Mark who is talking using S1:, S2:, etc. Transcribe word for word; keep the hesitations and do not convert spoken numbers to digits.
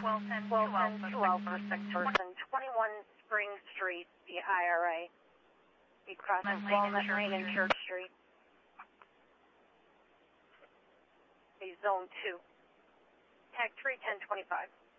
S1: twelve ten two Alpha six person, twenty-one Spring Street, the I R A. Be crossing Walnut Lane and Church Street. Be zone two. Tag three ten twenty-five.